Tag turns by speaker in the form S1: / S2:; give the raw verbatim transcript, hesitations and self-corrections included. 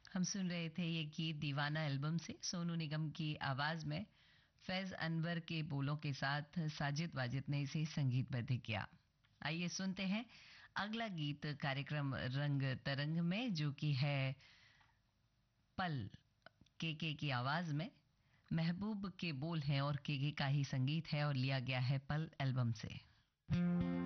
S1: हम सुन रहे थे ये गीत दीवाना एल्बम से, सोनू निगम की आवाज में फैज अनवर के बोलों के साथ साजिद वाजिद ने इसे संगीतबद्ध किया। आइए सुनते हैं अगला गीत कार्यक्रम रंग तरंग में, जो कि है पल के के की आवाज में। महबूब के बोल हैं और के के का ही संगीत है और लिया गया है पल एल्बम से।